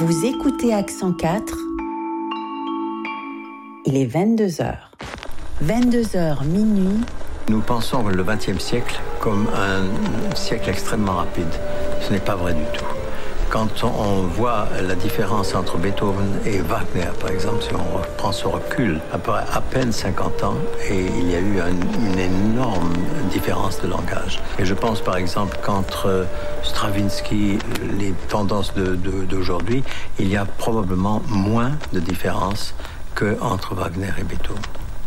Vous écoutez Accent 4. Il est 22h. 22h minuit. Nous pensons le XXe siècle comme un siècle extrêmement rapide. Ce n'est pas vrai du tout. Quand on voit la différence entre Beethoven et Wagner, par exemple, si on reprend ce recul, après à peine 50 ans, et il y a eu une énorme différence de langage. Et je pense par exemple qu'entre Stravinsky, les tendances d'aujourd'hui, il y a probablement moins de différence qu'entre Wagner et Beethoven.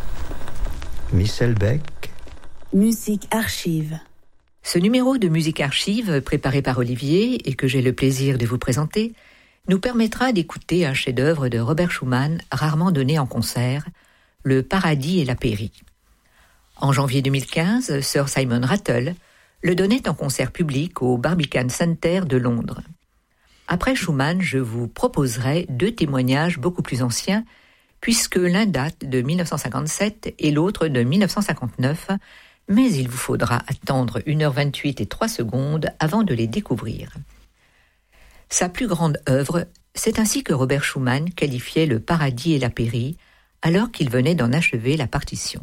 Michel Beck. Musique Archive. Ce numéro de Musique Archive, préparé par Olivier et que j'ai le plaisir de vous présenter, nous permettra d'écouter un chef-d'œuvre de Robert Schumann rarement donné en concert, Le Paradis et la Pairie. En janvier 2015, Sir Simon Rattle le donnait en concert public au Barbican Centre de Londres. Après Schumann, je vous proposerai 2 témoignages beaucoup plus anciens, puisque l'un date de 1957 et l'autre de 1959, mais il vous faudra attendre 1h28 et 3 secondes avant de les découvrir. Sa plus grande œuvre, c'est ainsi que Robert Schumann qualifiait Le Paradis et la Pairie, alors qu'il venait d'en achever la partition.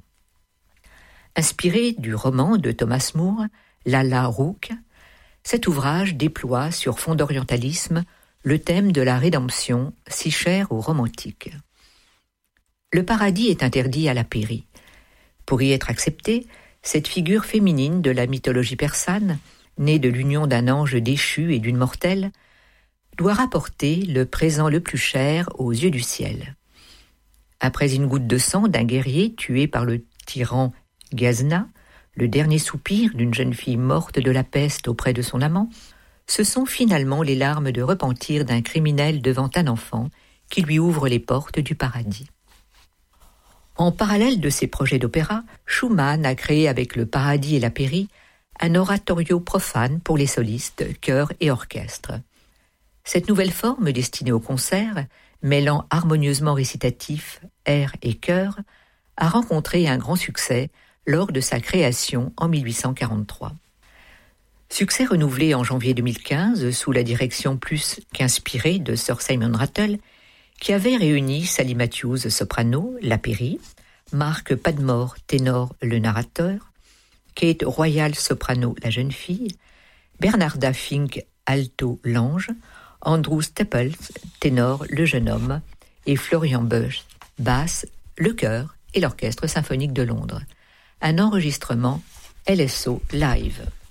Inspiré du roman de Thomas Moore, Lalla Rookh, cet ouvrage déploie sur fond d'orientalisme le thème de la rédemption, si cher aux romantiques. Le paradis est interdit à la Pairie. Pour y être accepté, cette figure féminine de la mythologie persane, née de l'union d'un ange déchu et d'une mortelle, doit rapporter le présent le plus cher aux yeux du ciel. Après une goutte de sang d'un guerrier tué par le tyran Ghazna, le dernier soupir d'une jeune fille morte de la peste auprès de son amant, ce sont finalement les larmes de repentir d'un criminel devant un enfant qui lui ouvre les portes du paradis. En parallèle de ses projets d'opéra, Schumann a créé avec Le Paradis et la Pairie un oratorio profane pour les solistes, chœurs et orchestres. Cette nouvelle forme destinée au concert, mêlant harmonieusement récitatif, air et chœur, a rencontré un grand succès lors de sa création en 1843. Succès renouvelé en janvier 2015 sous la direction plus qu'inspirée de Sir Simon Rattle, qui avait réuni Sally Matthews, soprano, la Pairie, Mark Padmore, ténor, le narrateur, Kate Royal, soprano, la jeune fille, Bernarda Fink, alto, l'ange, Andrew Staples, ténor, le jeune homme, et Florian Bush, basse, le chœur et l'Orchestre symphonique de Londres. Un enregistrement LSO Live.